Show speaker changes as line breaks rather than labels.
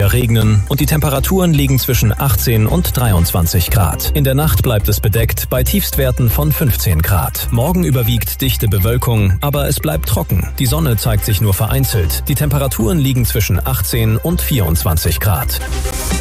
weniger regnen und die Temperaturen liegen zwischen 18 und 23 Grad. In der Nacht bleibt es bedeckt bei Tiefstwerten von 15 Grad. Morgen überwiegt dichte Bewölkung, aber es bleibt trocken. Die Sonne zeigt sich nur vereinzelt. Die Temperaturen liegen zwischen 18 und 24 Grad.